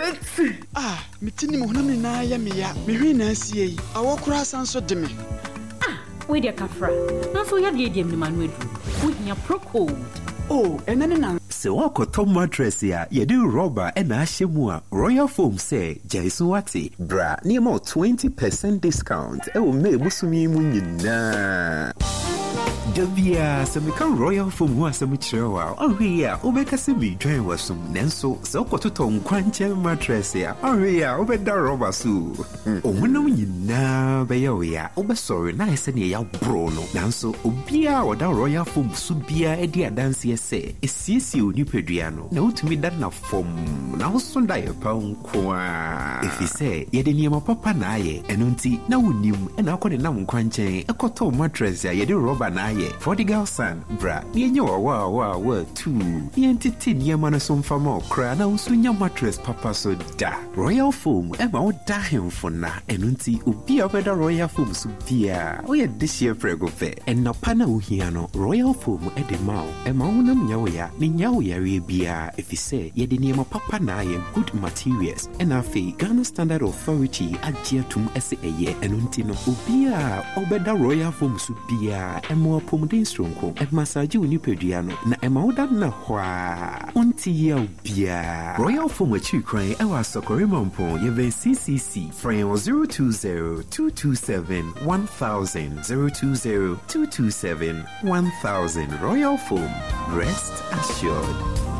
Mitini mo hunam na ya me ya. Me hwi na asie yi. Awo kura san so de me. We de kafra. Na so ya de dem ni manu edu. We hia Procode. Oh, enene na. So wakoto mattress ya yedi rubber ena ahyemu a Royal Foam say Jason Wati bra near 20% discount e wo me busumi mu nyina. Davia semika Royal Foam ho asem kirewa ohwe ya obeka se mi dwan wasum nenso se okototo nkwanche mattress ya ohwe ya obeda rubber su omunam nyina be ya ya obesori na ese ne ya bro no nanso obia oda Royal Foam su bia edi adanse ese esiesi onipedua no na utumi da na fom na hosonda ye pa nkoa efise ye de niema papa na aye eno nti na wonim na akode na nkwanche ekoto mattress ya ye de rubber na aye for the girl son bra yenye wa tu yentiti niema no so mfama okra na usunya mattress papa so da Royal Foam ema oda hemfo na eno nti obi obeda Royal Foam so bia oye dishie prego fe enapa na ohia no Royal Foam edemao ema wonam nyawo ya ni nyawo yare bia efise ye de niema papa na aye good materials ena fe Ghana Standard Authority agiatum ese eye eno nti no obia obeda Royal Foam so bia ema pomden stronko e massage unipedua no na ema oda na hwa onti ya obia Royal Foam achi kran e wa sokore mampo ye ve CCC frame 020-227-1000 Royal Foam, rest assured.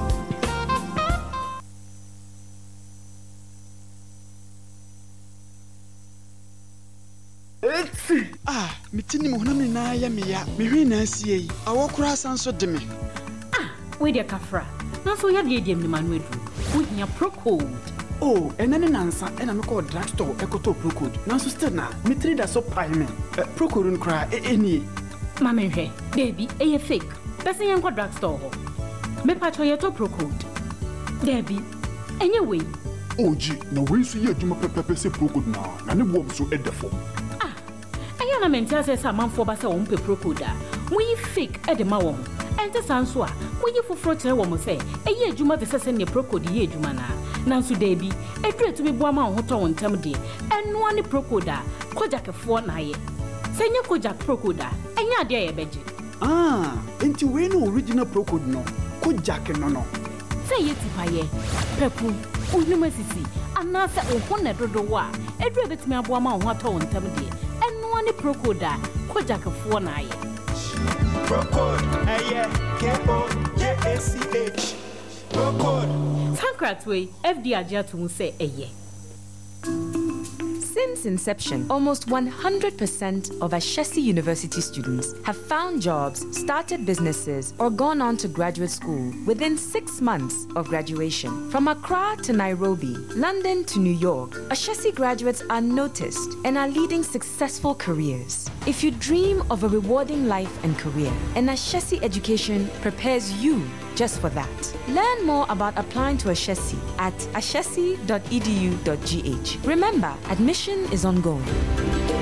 Mitini mo hunam na ya me ya. Me hwi na asie yi. Awo kura san so de me. We de kafra. Na so ya de dem ni manu edu. We hia Procode. Oh, enene nansa ena me call drugstore ekoto Procode. Nanso still na mitri da so pai me. Procode nkra eni. Mama hwe, baby, eye fake. Person yan kwa drugstore ho. Me pacho ye to Procode. Baby, anyway. Oji, na we so ye adwuma pepepe se Procode na ne bom so edefo. Na mentia se sa manfo ba se wo mpe Procode a mo yi fake e de ma wo mo ente sanso a mo yi foforo kire wo mo se eye adwuma de se ne Procode ye adwuma na nanso da bi edu etu bi bo ama wo to wo ntam de eno ani Procode a kojakefo na ye se nye kojak Procode a enya ade ye beje enti we no original Procode no kojak no se ye tipaye pepu onuma sisi ana se ohone dodo wa edu ebetimi abo ama wo to wo ntam de ni Procode kojakefo na aye Procode KOJACH Procode Sankratwe FD agiatu mu say eye. Since inception, almost 100% of Ashesi University students have found jobs, started businesses, or gone on to graduate school within 6 months of graduation. From Accra to Nairobi, London to New York, Ashesi graduates are noticed and are leading successful careers. If you dream of a rewarding life and career, an Ashesi education prepares you just for that. Learn more about applying to Ashesi at ashesi.edu.gh. Remember, admission is ongoing.